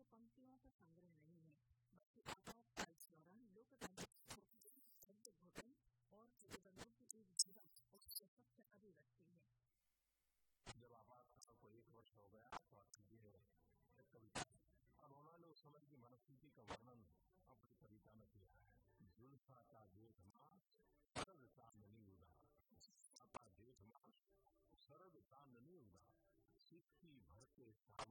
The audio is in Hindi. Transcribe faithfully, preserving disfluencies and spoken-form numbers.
पंक्तियों का संग्रह नहीं है, बल्कि आपातकाल के दौरान लोकतंत्र शब्द घोटन और प्रतिबंधों की एक जीवंत और सशक्त अभिव्यक्ति है। जब आपातकाल को एक वर्ष हो गया तो ये कविता अब उन्होंने उस समय की मनस्थिति का वर्णन अपनी कविता में किया है। जुल्फा का जेठ मास शरद चांदनी उदा, जुल्फा का जेठ मास शरद चांदनी उदा, सिक्की भर के सावन